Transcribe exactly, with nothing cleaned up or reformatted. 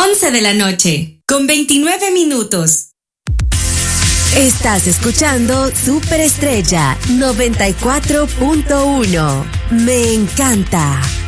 once de la noche, con veintinueve minutos. Estás escuchando Superestrella noventa y cuatro punto uno. Me encanta.